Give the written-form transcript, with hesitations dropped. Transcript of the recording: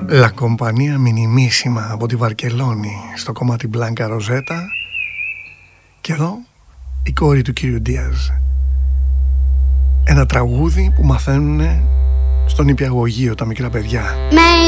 La Compagnia Minimissima από τη Βαρκελόνη στο κομμάτι Blanca Rosetta. Και εδώ η κόρη του κύριου Ντίαζ. Ένα τραγούδι που μαθαίνουν στον νηπιαγωγείο τα μικρά παιδιά.